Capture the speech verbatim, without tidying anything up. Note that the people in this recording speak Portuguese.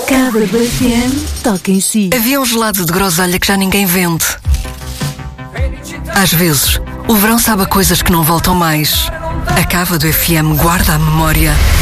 Cava do F M toca em si. Havia um gelado de groselha que já ninguém vende. Às vezes, o verão sabe a coisas que não voltam mais. A Cava do F M guarda a memória